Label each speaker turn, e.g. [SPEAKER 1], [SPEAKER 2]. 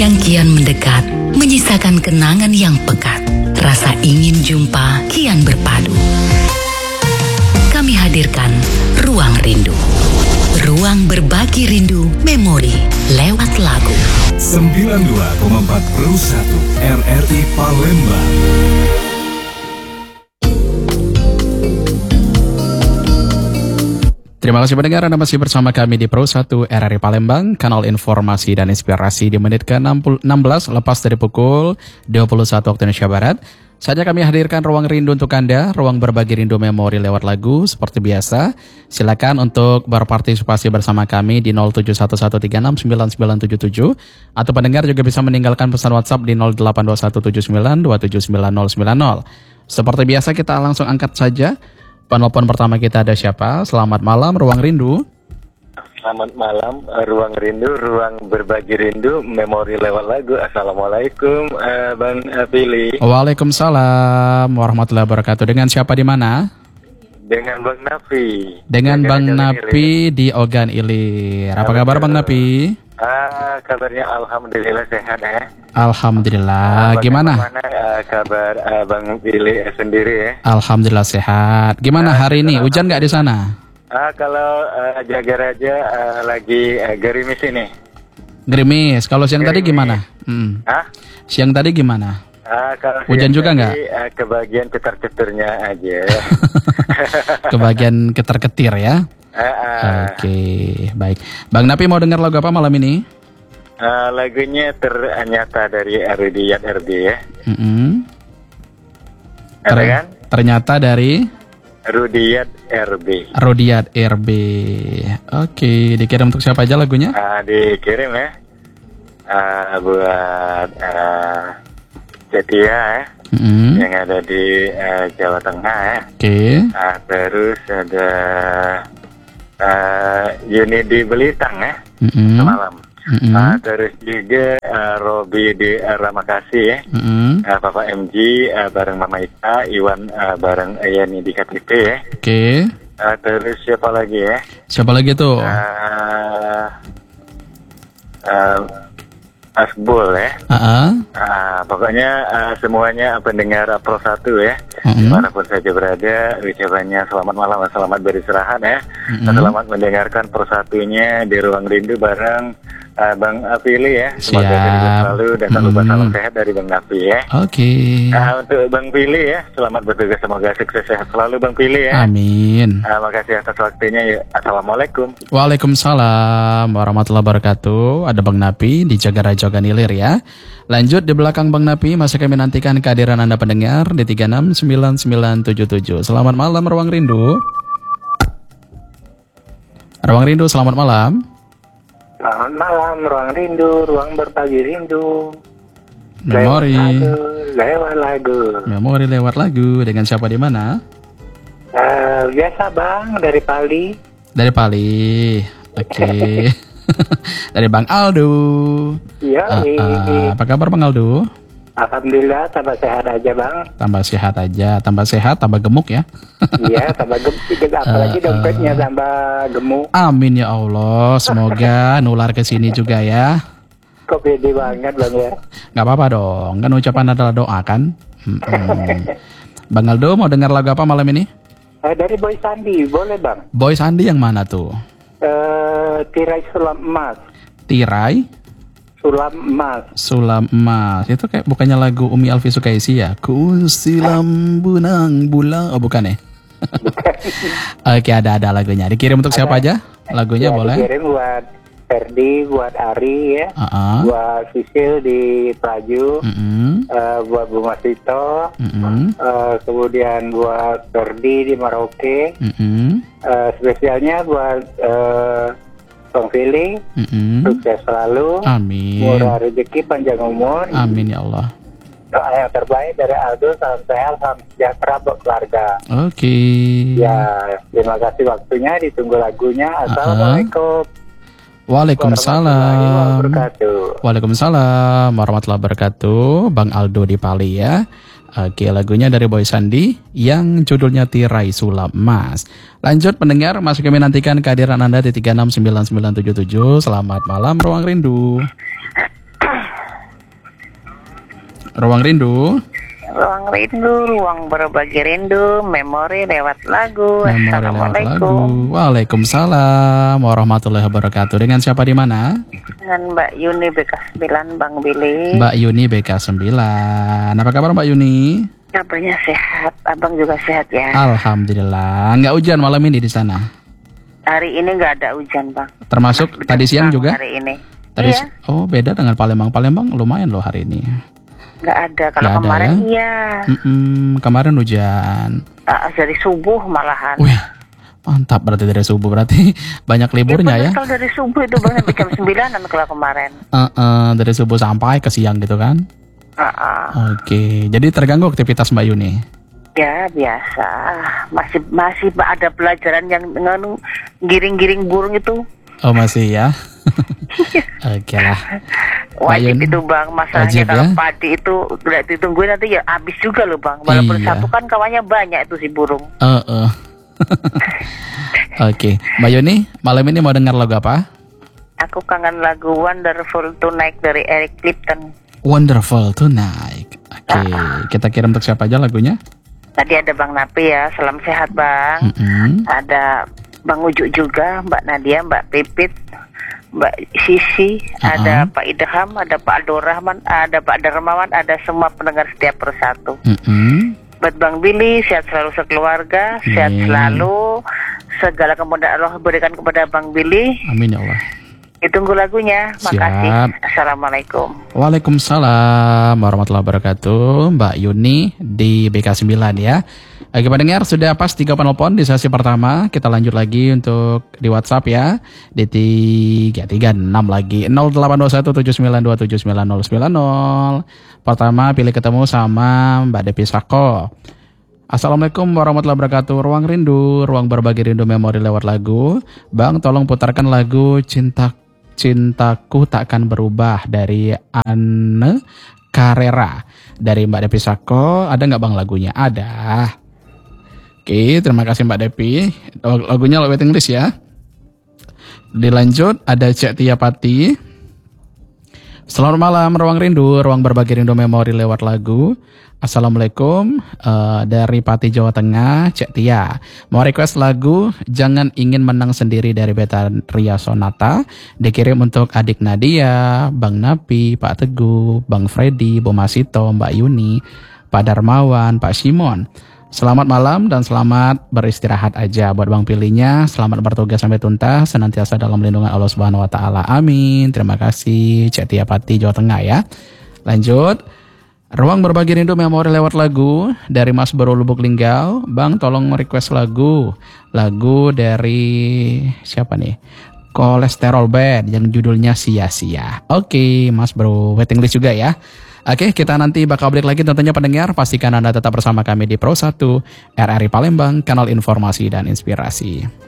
[SPEAKER 1] yang kian mendekat, menyisakan kenangan yang pekat. Rasa ingin jumpa kian berpadu. Kami hadirkan Ruang Rindu. Ruang berbagi rindu memori lewat lagu.
[SPEAKER 2] 92,4 Pro 1 RRI Palembang.
[SPEAKER 3] Terima kasih pendengar, Anda masih bersama kami di Pro 1 RRI Palembang, kanal informasi dan inspirasi di menit ke-16 lepas dari pukul 21 waktu Indonesia Barat. Saja kami hadirkan Ruang Rindu untuk Anda, ruang berbagi rindu memori lewat lagu. Seperti biasa, silakan untuk berpartisipasi bersama kami di 0711369977 atau pendengar juga bisa meninggalkan pesan WhatsApp di 082179279090. Seperti biasa kita langsung angkat saja. Penelpon pertama kita ada siapa? Selamat malam, Ruang Rindu.
[SPEAKER 4] Selamat malam, Ruang Rindu, ruang berbagi rindu, memori lewat lagu. Assalamualaikum, Bang Billy.
[SPEAKER 3] Waalaikumsalam warahmatullahi wabarakatuh. Dengan siapa di mana?
[SPEAKER 4] Dengan Bang Nafi.
[SPEAKER 3] Dengan Bang Nafi di Ogan Ilir. Apa kabar Bang Nafi?
[SPEAKER 4] Kabarnya alhamdulillah sehat ya.
[SPEAKER 3] Alhamdulillah. Gimana?
[SPEAKER 4] Bagaimana kabar Bang Billy sendiri ya?
[SPEAKER 3] Alhamdulillah sehat. Gimana hari ini? Hujan nggak di sana?
[SPEAKER 4] Kalau jaga raja lagi gerimis ini.
[SPEAKER 3] Gerimis. Kalau siang tadi gimana? Siang tadi gimana?
[SPEAKER 4] Kalau
[SPEAKER 3] hujan juga nggak?
[SPEAKER 4] Kebagian ketar-ketirnya aja.
[SPEAKER 3] Kebagian ketar-ketir ya? Oke, baik. Bang Napi mau dengar lagu apa malam ini?
[SPEAKER 4] Lagunya Ternyata dari Rudiat RB ya. Ada kan?
[SPEAKER 3] Ternyata dari
[SPEAKER 4] Rudiat RB.
[SPEAKER 3] Rudiat RB. Oke, dikirim untuk siapa aja lagunya?
[SPEAKER 4] Dikirim ya. Buat Setia ya. Yang ada di Jawa Tengah ya.
[SPEAKER 3] Oke.
[SPEAKER 4] Terus ada Yuni di Belitang ya. Semalam. Terus juga Robi di Ramakasi ya. Papa MG bareng Mama Ita, Iwan bareng Yani di KTP ya.
[SPEAKER 3] Oke.
[SPEAKER 4] Terus siapa lagi ya?
[SPEAKER 3] Siapa lagi tuh?
[SPEAKER 4] Asbul ya. Pokoknya semuanya pendengar Pro 1 ya. Dimanapun saja berada, ucapannya selamat malam, selamat beristirahat ya. Selamat mendengarkan Pro 1-nya di Ruang Rindu bareng Bang Pili ya. Semoga sehat selalu dan tak lupa salam sehat dari Bang Nafi ya.
[SPEAKER 3] Oke.
[SPEAKER 4] Untuk Bang Pili ya, selamat bertugas, semoga sukses sehat selalu Bang Pili ya.
[SPEAKER 3] Amin.
[SPEAKER 4] Makasih atas waktunya ya. Assalamualaikum.
[SPEAKER 3] Waalaikumsalam warahmatullahi wabarakatuh. Ada Bang Napi di Jagaraja Ogan Ilir ya. Lanjut di belakang Bang Napi, masih kami nantikan kehadiran Anda pendengar di 369977. Selamat malam Ruang Rindu. Ruang Rindu, selamat malam.
[SPEAKER 4] Selamat malam, Ruang Rindu, ruang berbagi rindu.
[SPEAKER 3] Memori
[SPEAKER 4] lewat lagu.
[SPEAKER 3] Memori lewat lagu. Dengan siapa di mana?
[SPEAKER 4] Biasa Bang, dari Pali.
[SPEAKER 3] Dari Pali. Oke. Dari Bang Aldo.
[SPEAKER 4] Iya.
[SPEAKER 3] Apa kabar Bang Aldo?
[SPEAKER 4] Alhamdulillah, tambah sehat aja Bang.
[SPEAKER 3] Tambah sehat aja, tambah sehat, tambah gemuk ya.
[SPEAKER 4] Iya, tambah gemuk, apalagi dompetnya tambah gemuk.
[SPEAKER 3] Amin ya Allah, semoga nular ke sini juga ya.
[SPEAKER 4] Kok pede banget Bang ya?
[SPEAKER 3] Gak apa-apa dong, kan ucapan adalah doa kan. Bang Aldo mau dengar lagu apa malam ini?
[SPEAKER 4] Dari Boy Sandi, boleh Bang?
[SPEAKER 3] Boy Sandi yang mana tuh?
[SPEAKER 4] Tirai Sulam Emas.
[SPEAKER 3] Tirai
[SPEAKER 4] Sulam Emas.
[SPEAKER 3] Sulam Emas. Itu kayak bukannya lagu Umi Alfi Sukaisi ya? Ku silam bunang bulang. Oh bukan ya? Oke, ada lagunya. Dikirim untuk siapa aja? Lagunya
[SPEAKER 4] ya,
[SPEAKER 3] boleh?
[SPEAKER 4] Dikirim buat Ferdi, buat Ari ya. Buat Sisil di Praju. Buat Bu Masito. Kemudian buat Ferdi di Merauke. Spesialnya buat Bang Fili, sukses selalu.
[SPEAKER 3] Amin.
[SPEAKER 4] Murah rezeki, panjang umur.
[SPEAKER 3] Amin ya Allah.
[SPEAKER 4] Doa yang terbaik dari Aldo, salam sehat, salam sejahtera buat keluarga.
[SPEAKER 3] Oke.
[SPEAKER 4] Ya, terima kasih waktunya, ditunggu lagunya. Assalamualaikum.
[SPEAKER 3] Waalaikumsalam. Waalaikumsalam warahmatullahi wabarakatuh. Bang Aldo di Pali ya. Oke, lagunya dari Boy Sandi yang judulnya Tirai Sulam Emas. Lanjut pendengar, masih kami nantikan kehadiran Anda di 369977. Selamat malam Ruang Rindu. Ruang Rindu.
[SPEAKER 5] Ruang rindu, ruang berbagi rindu, memori lewat lagu.
[SPEAKER 3] Memori lewat lagu. Waalaikumsalam warahmatullahi wabarakatuh. Dengan siapa di mana?
[SPEAKER 5] Dengan Mbak Yuni BK9 Bang Billy.
[SPEAKER 3] Mbak Yuni BK9. Apa kabar Mbak Yuni?
[SPEAKER 5] Kabarnya sehat, abang juga sehat ya.
[SPEAKER 3] Alhamdulillah. Nggak hujan malam ini di sana?
[SPEAKER 5] Hari ini nggak ada hujan bang.
[SPEAKER 3] Termasuk tadi siang juga?
[SPEAKER 5] Hari ini.
[SPEAKER 3] Iya.
[SPEAKER 5] Oh
[SPEAKER 3] beda dengan Palembang. Palembang lumayan loh hari ini.
[SPEAKER 5] Nggak ada. Kalau
[SPEAKER 3] nggak
[SPEAKER 5] kemarin
[SPEAKER 3] ada, ya?
[SPEAKER 5] Iya.
[SPEAKER 3] Kemarin hujan.
[SPEAKER 5] Dari subuh malahan.
[SPEAKER 3] Wih, mantap berarti dari subuh. Berarti banyak liburnya ya?
[SPEAKER 5] Kalau dari subuh itu bang sampai jam 9 kalau kemarin.
[SPEAKER 3] Dari subuh sampai ke siang gitu kan? Oke, jadi terganggu aktivitas Mbak Yuni?
[SPEAKER 5] Ya biasa. Masih ada pelajaran yang giring-giring burung itu.
[SPEAKER 3] Oh masih ya? Oke lah.
[SPEAKER 5] Wajib itu bang, masalahnya
[SPEAKER 3] wajib,
[SPEAKER 5] kalau
[SPEAKER 3] ya?
[SPEAKER 5] padi itu udah ditungguin nanti ya habis juga loh bang. Walaupun
[SPEAKER 3] Iya.
[SPEAKER 5] satu kan kawannya banyak itu si burung.
[SPEAKER 3] Oke, Mbak Yuni, malam ini mau dengar lagu apa?
[SPEAKER 5] Aku kangen lagu Wonderful Tonight dari Eric Clapton.
[SPEAKER 3] Wonderful Tonight. Oke, kita kirim untuk siapa aja lagunya?
[SPEAKER 5] Tadi ada Bang Napi ya, salam sehat bang. Ada Bang Ujuk juga, Mbak Nadia, Mbak Pipit, Mbak Sisi, ada Pak Idham, ada Pak Abdul Rahman, ada Pak Darmawan, ada semua pendengar setiap persatu. Buat Bang Billy, sehat selalu sekeluarga, sehat selalu, segala kemudahan Allah berikan kepada Bang Billy.
[SPEAKER 3] Amin ya Allah.
[SPEAKER 5] Ditunggu lagunya, makasih. Assalamualaikum.
[SPEAKER 3] Waalaikumsalam warahmatullahi wabarakatuh. Mbak Yuni di BK9 ya. Oke pendengar, sudah pas 3 penelpon di sesi pertama. Kita lanjut lagi untuk di WhatsApp ya. Di 336 lagi 082179279090. Pertama pilih ketemu sama Mbak Depi Sako. Assalamualaikum warahmatullahi wabarakatuh. Ruang Rindu, ruang berbagi rindu memori lewat lagu. Bang tolong putarkan lagu Cintaku Takkan Berubah dari Anne Carrera. Dari Mbak Depi Sako. Ada nggak bang lagunya? Ada. Oke, terima kasih Mbak Depi. Lagunya waiting list ya. Dilanjut ada Cek Tia Pati. Selamat malam Ruang Rindu, ruang berbagi rindu memori lewat lagu. Assalamualaikum, dari Pati Jawa Tengah, Cek Tia. Mau request lagu Jangan Ingin Menang Sendiri dari Betharia Sonata. Dikirim untuk adik Nadia, Bang Napi, Pak Teguh, Bang Freddy, Bu Masito, Mbak Yuni, Pak Darmawan, Pak Simon. Selamat malam dan selamat beristirahat aja buat Bang Pilihnya. Selamat bertugas sampai tuntas, senantiasa dalam lindungan Allah Subhanahu wa taala. Amin. Terima kasih Cek Tia Pati Jawa Tengah ya. Lanjut. Ruang berbagi rindu memori lewat lagu dari Mas Bro Lubuk Linggau. Bang tolong request lagu dari siapa nih? Kolesterol Band yang judulnya Sia-Sia. Oke, Mas Bro, waiting list juga ya. Oke, kita nanti bakal break lagi tentunya pendengar. Pastikan Anda tetap bersama kami di Pro 1 RRI Palembang, kanal informasi dan inspirasi.